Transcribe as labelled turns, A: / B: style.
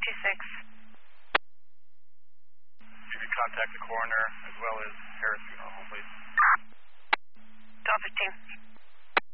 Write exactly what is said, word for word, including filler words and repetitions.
A: two six.
B: You can contact the coroner as well as Harris Funeral Home.